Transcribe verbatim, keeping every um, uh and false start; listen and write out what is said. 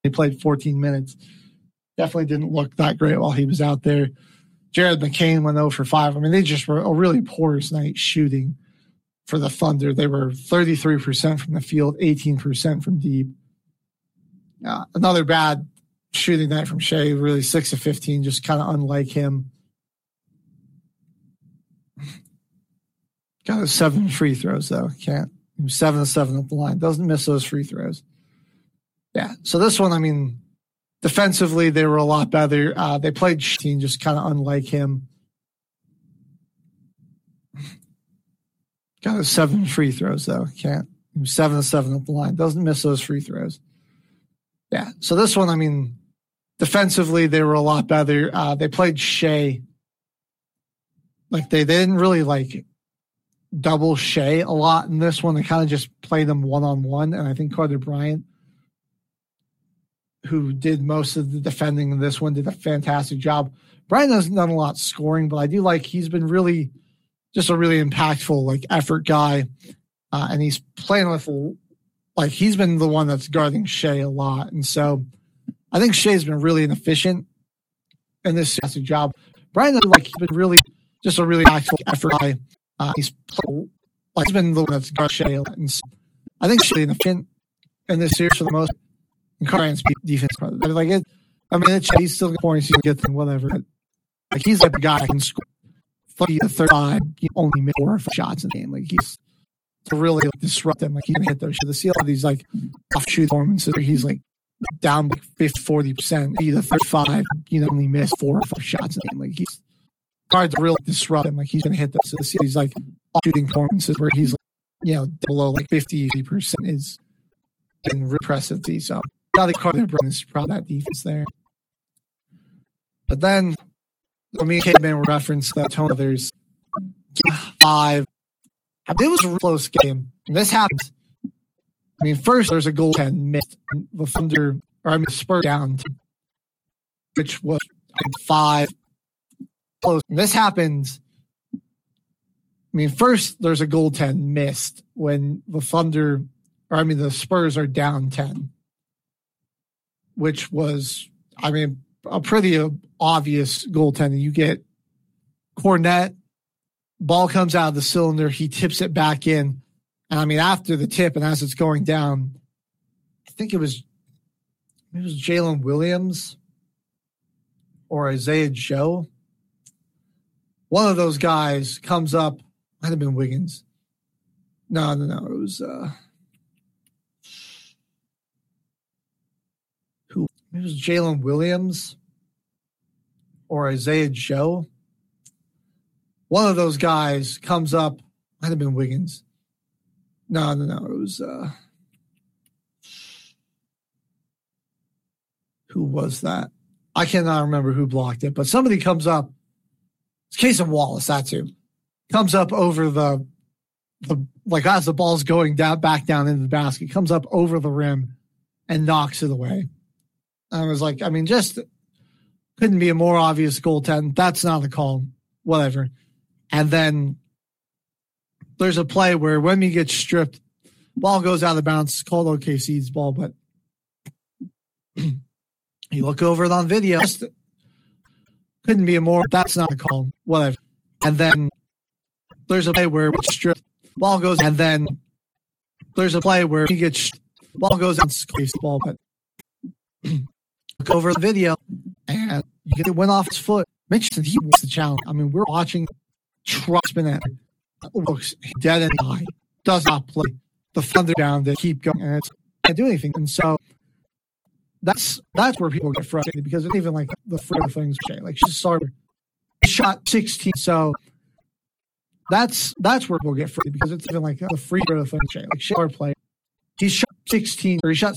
He played fourteen minutes. Definitely didn't look that great while he was out there. Jared McCain went zero for five. I mean, they just were a really poor night shooting for the Thunder. They were thirty-three percent from the field, eighteen percent from deep. Uh, another bad shooting night from Shea, really six of fifteen, just kind of unlike him. Got his seven free throws, though. Can't. He was seven of seven at the line. Doesn't miss those free throws. Yeah. So this one, I mean, defensively, they were a lot better. Uh, they played team just kind of unlike him. Got his seven free throws, though. Can't. He was seven of seven at the line. Doesn't miss those free throws. Yeah. So this one, I mean, defensively, they were a lot better. Uh, they played Shea. Like, they, they didn't really, like, double Shea a lot in this one. They kind of just played them one-on-one, and I think Carter Bryant, who did most of the defending in this one, did a fantastic job. Bryant hasn't done a lot scoring, but I do like he's been really just a really impactful, like, effort guy, uh, and he's playing with, like, he's been the one that's guarding Shea a lot, and so I think Shea's been really inefficient in this fantastic job. Bryant, like, he's been really just a really impactful effort guy. Uh, he's played, like, he's been the one that's guarding Shea a lot, and so I think Shea's inefficient in this series for the most. And Carter's defense, like it, I mean, it's, he's still good points, he's good thing, whatever. But, like, he's like the guy that can score forty to thirty-five, he only made four or five shots in the game. Like, he's to really, like, disrupt them. Like, he can hit those shots. To see all these, like, off-shoot performances where he's like down like fifty, forty percent, either thirty-five, you know, only missed four or five shots in the game. Like, he's hard to really disrupt him. Like, he's gonna hit those. So to see these, like, off-shooting performances where he's, like, you know, below like fifty percent is impressive to see. So I think Carter Bryant is proud of that defense there. But then, when me and K-Man were referenced the tone of there's five. It was a close game. And this happens. I mean, first there's a goaltend missed. The Thunder, or I mean, Spurs down, which was five. Close. And this happens. I mean, first there's a goaltend missed when the Thunder, or I mean, the Spurs are down ten. Which was, I mean, a pretty obvious goaltending. You get Cornette, ball comes out of the cylinder, he tips it back in. And I mean, after the tip and as it's going down, I think it was, it was Jalen Williams or Isaiah Joe. One of those guys comes up, might have been Wiggins. No, no, no, it was, uh, it was Jalen Williams or Isaiah Joe. One of those guys comes up, might have been Wiggins. No, no, no, it was, uh, who was that? I cannot remember who blocked it, but somebody comes up. It's Cason Wallace, that's who. Comes up over the, the like as the ball's going down, back down into the basket, comes up over the rim and knocks it away. I was like, I mean, just couldn't be a more obvious goaltend. That's not a call, whatever. And then there's a play where Wemby gets stripped, ball goes out of bounds, it's called O K C's ball, but you look over it on video, just couldn't be a more, that's not a call, whatever. And then there's a play where it's stripped, ball goes, and then there's a play where he gets, ball goes out, it's O K C's ball, but look over the video, and you get it went off his foot. Mitchell, he wants the challenge. I mean, we're watching Trustman at looks dead in the eye, does not play. The Thunder down, they keep going, and it's can't do anything. And so that's that's where people get frustrated because it's even like the further things like she's started shot sixteen. So that's that's where people get frustrated because it's even like the free throw thing. Like Shea play, he shot sixteen or he shot